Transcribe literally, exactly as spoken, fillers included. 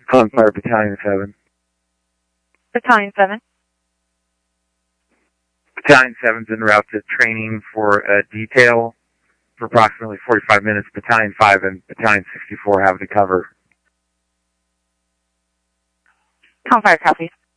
Calling Fire Battalion seven. Battalion seven. Battalion seven's en route to training for a detail for approximately forty-five minutes. Battalion five and Battalion sixty-four have to cover. Calling Fire, copy.